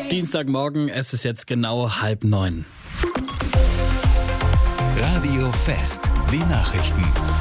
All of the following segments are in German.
Dienstagmorgen, es ist jetzt genau 8:30. Radio Fest, die Nachrichten.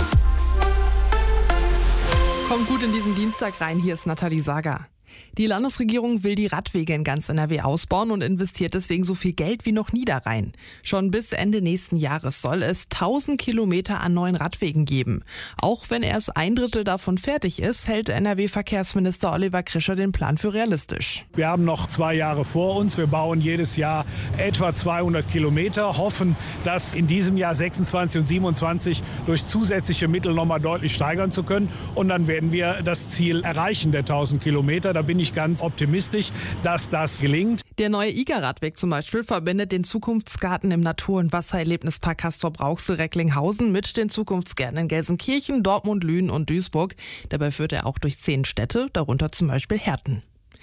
Kommt gut in diesen Dienstag rein, hier ist Nathalie Sager. Die Landesregierung will die Radwege in ganz NRW ausbauen und investiert deswegen so viel Geld wie noch nie da rein. Schon bis Ende nächsten Jahres soll es 1000 Kilometer an neuen Radwegen geben. Auch wenn erst 1/3 davon fertig ist, hält NRW-Verkehrsminister Oliver Krischer den Plan für realistisch. Wir haben noch 2 Jahre vor uns. Wir bauen jedes Jahr etwa 200 Kilometer, hoffen, das in diesem Jahr 26 und 27 durch zusätzliche Mittel nochmal deutlich steigern zu können. Und dann werden wir das Ziel erreichen der 1000 Kilometer. Da bin ich ganz optimistisch, dass das gelingt. Der neue IGA-Radweg zum Beispiel verbindet den Zukunftsgarten im Natur- und Wassererlebnispark Castrop-Rauxel-Recklinghausen mit den Zukunftsgärten in Gelsenkirchen, Dortmund, Lünen und Duisburg. Dabei führt er auch durch 10 Städte, darunter zum Beispiel Herten.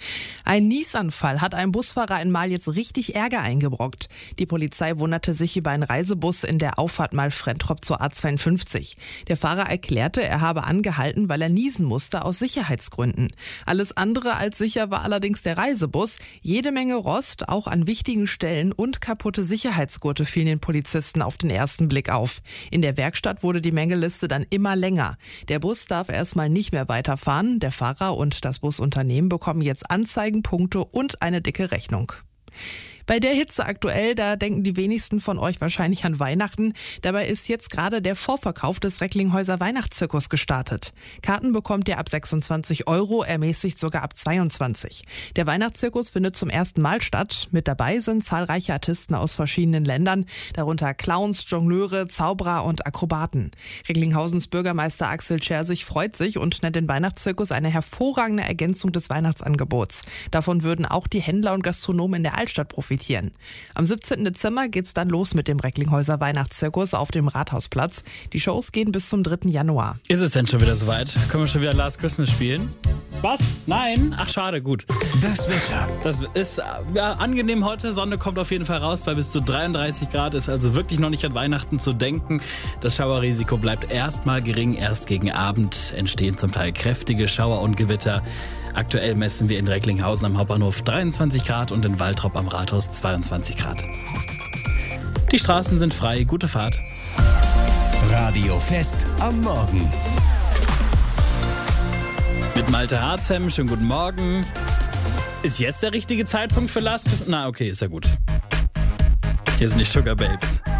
Ein Niesanfall hat einem Busfahrer in Marl jetzt richtig Ärger eingebrockt. Die Polizei wunderte sich über einen Reisebus in der Auffahrt Marl-Frentrop zur A52. Der Fahrer erklärte, er habe angehalten, weil er niesen musste aus Sicherheitsgründen. Alles andere als sicher war allerdings der Reisebus. Jede Menge Rost, auch an wichtigen Stellen, und kaputte Sicherheitsgurte fielen den Polizisten auf den ersten Blick auf. In der Werkstatt wurde die Mängeliste dann immer länger. Der Bus darf erstmal nicht mehr weiterfahren. Der Fahrer und das Busunternehmen bekommen jetzt Anzeigen, Punkte und eine dicke Rechnung. Bei der Hitze aktuell, da denken die wenigsten von euch wahrscheinlich an Weihnachten. Dabei ist jetzt gerade der Vorverkauf des Recklinghäuser Weihnachtszirkus gestartet. Karten bekommt ihr ab 26 €, ermäßigt sogar ab 22. Der Weihnachtszirkus findet zum ersten Mal statt. Mit dabei sind zahlreiche Artisten aus verschiedenen Ländern, darunter Clowns, Jongleure, Zauberer und Akrobaten. Recklinghauses Bürgermeister Axel Schersich freut sich und nennt den Weihnachtszirkus eine hervorragende Ergänzung des Weihnachtsangebots. Davon würden auch die Händler und Gastronomen in der Altstadt profitieren. Am 17. Dezember geht's dann los mit dem Recklinghäuser Weihnachtszirkus auf dem Rathausplatz. Die Shows gehen bis zum 3. Januar. Ist es denn schon wieder soweit? Können wir schon wieder Last Christmas spielen? Was? Nein? Ach, schade, gut. Das Wetter. Das ist angenehm heute. Sonne kommt auf jeden Fall raus bei bis zu 33 Grad. Ist also wirklich noch nicht an Weihnachten zu denken. Das Schauerrisiko bleibt erstmal gering. Erst gegen Abend entstehen zum Teil kräftige Schauer und Gewitter. Aktuell messen wir in Recklinghausen am Hauptbahnhof 23 Grad und in Waltrop am Rathaus 22 Grad. Die Straßen sind frei. Gute Fahrt. Radio Fest am Morgen. Mit Malte Harzem, schönen guten Morgen. Ist jetzt der richtige Zeitpunkt für Last Christmas? Na, okay, ist ja gut. Hier sind die Sugar Babes.